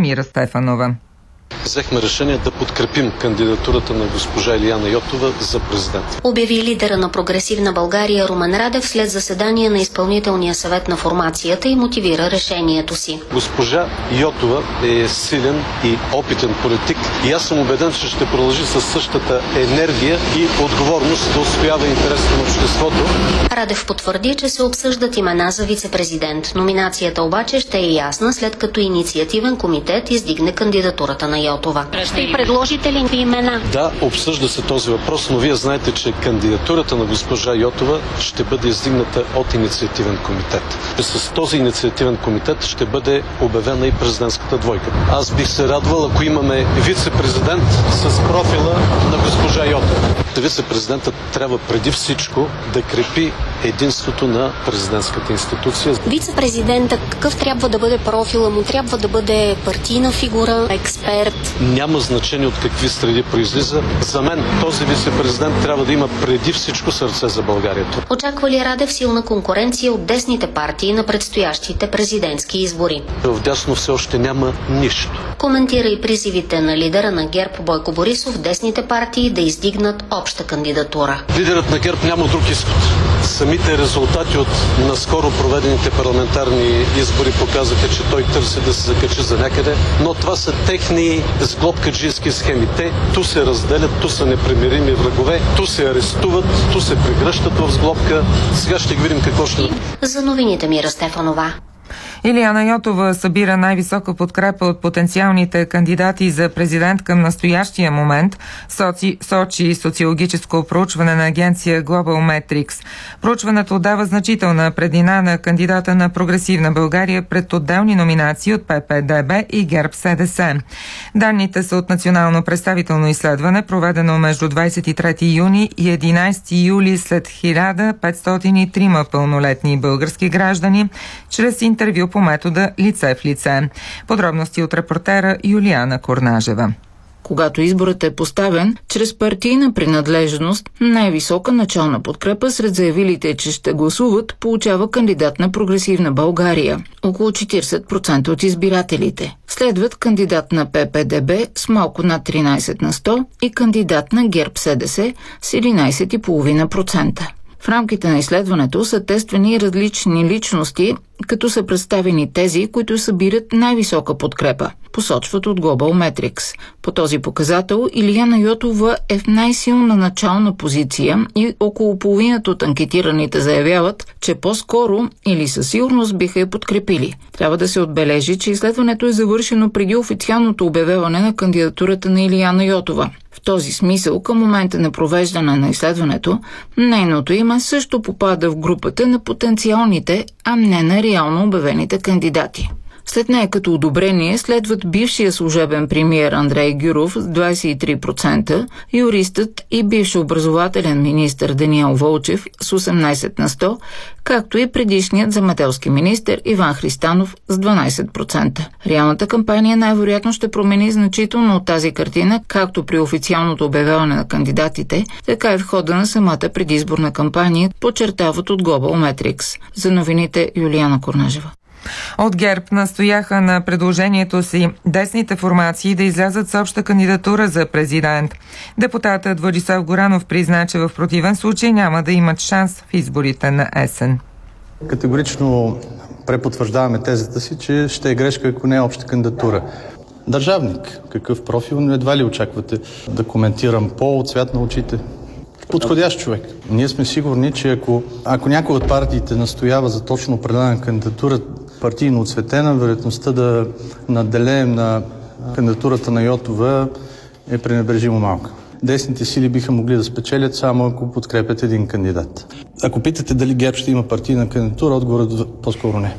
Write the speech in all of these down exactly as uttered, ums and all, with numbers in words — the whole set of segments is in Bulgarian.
Мира Стефанова. Взехме решение да подкрепим кандидатурата на госпожа Илияна Йотова за президент. Обяви лидера на Прогресивна България Румен Радев след заседание на изпълнителния съвет на формацията и мотивира решението си. Госпожа Йотова е силен и опитен политик и аз съм убеден, че ще продължи със същата енергия и отговорност да отстоява интересите на обществото. Радев потвърди, че се обсъждат имена за вице-президент. Номинацията обаче ще е ясна, след като инициативен комитет издигне кандидатурата на Йотова. Ще предложите ли имена? Да, обсъжда се този въпрос, но вие знаете, че кандидатурата на госпожа Йотова ще бъде издигната от инициативен комитет. С този инициативен комитет ще бъде обявена и президентската двойка. Аз бих се радвал, ако имаме вице-президент с профила на госпожа Йотова. Вице-президентът трябва преди всичко да крепи единството на президентската институция. Вице-президентът какъв трябва да бъде профила му? Трябва да бъде партийна фигура, експерт? Няма значение от какви среди произлиза. За мен този вице-президент трябва да има преди всичко сърце за България. Очаква ли Радев силна конкуренция от десните партии на предстоящите президентски избори? Вдясно все още няма нищо. Коментира и призивите на лидера на ГЕРБ Бойко Борисов десните партии да издигнат обща кандидатура. Лидерът на ГЕРБ няма друг изход. Самите резултати от наскоро проведените парламентарни избори показаха, че той търси да се закачи за някъде, но това са техни сглобкаджийски схеми. Те ту се разделят, ту са непримирими врагове, ту се арестуват, ту се прегръщат в сглобка. Сега ще ги видим какво ще... За новините Мира Стефанова. Илияна Йотова събира най-висока подкрепа от потенциалните кандидати за президент към настоящия момент, соци, сочи социологическо проучване на агенция Global Metrics. Проучването дава значителна преднина на кандидата на Прогресивна България пред отделни номинации от П П Д Б и ГЕРБ С Д С. Данните са от национално представително изследване, проведено между двадесет и трети юни и единадесети юли след хиляда петстотин и три пълнолетни български граждани, чрез интервю по метода лице в лице. Подробности от репортера Юлиана Корнажева. Когато изборът е поставен, чрез партийна принадлежност, най-висока начална подкрепа сред заявилите, че ще гласуват, получава кандидат на Прогресивна България – около четиридесет процента от избирателите. Следват кандидат на П П Д Б с малко над тринадесет на сто и кандидат на ГЕРБ С Д С с единадесет цяло и пет десета процента. В рамките на изследването са тествани различни личности, като са представени тези, които събират най-висока подкрепа, посочват от Global Metrics. По този показател Илияна Йотова е в най-силна начална позиция и около половината от анкетираните заявяват, че по-скоро или със сигурност биха я подкрепили. Трябва да се отбележи, че изследването е завършено преди официалното обявяване на кандидатурата на Илияна Йотова. В този смисъл, към момента на провеждане на изследването, нейното име също попада в групата на потенциалните, а не на реално обявените кандидати. След нея като одобрение следват бившия служебен премиер Андрей Гюров с двадесет и три процента, юристът и бивш образователен министър Даниел Вълчев с осемнадесет на сто, както и предишният земеделски министър Иван Христанов с дванадесет процента. Реалната кампания най-вероятно ще промени значително от тази картина, както при официалното обявяване на кандидатите, така и в хода на самата предизборна кампания, подчертават от Global Metrics. За новините Юлиана Корнажева. От ГЕРБ настояха на предложението си десните формации да излязат с обща кандидатура за президент. Депутатът Владислав Горанов призна, че в противен случай няма да имат шанс в изборите на есен. Категорично препотвърждаваме тезата си, че ще е грешка, ако не е обща кандидатура. Държавник, какъв профил, но едва ли очаквате да коментирам пол, цвят на очите? Подходящ човек. Ние сме сигурни, че ако, ако някой от партиите настоява за точно определена кандидатура, партийно оцветена, вероятността да наделеем на кандидатурата на Йотова е пренебрежимо малка. Десните сили биха могли да спечелят само ако подкрепят един кандидат. Ако питате дали ГЕРБ ще има партийна кандидатура, отговорът по-скоро не.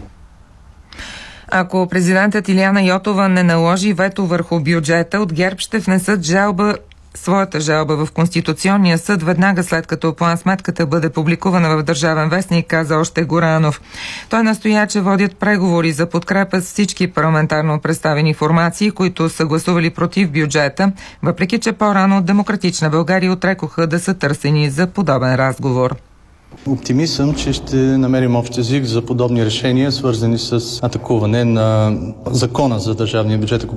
Ако президентът Илияна Йотова не наложи вето върху бюджета, от ГЕРБ ще внесат жалба своята жалба в Конституционния съд веднага след като план-сметката бъде публикувана в Държавен вестник, каза още Горанов. Той настоя, че водят преговори за подкрепа с всички парламентарно представени формации, които са гласували против бюджета, въпреки че по-рано от Демократична България отрекоха да са търсени за подобен разговор. Оптимист съм, че ще намерим общ език за подобни решения, свързани с атакуване на закона за държавния бюджет.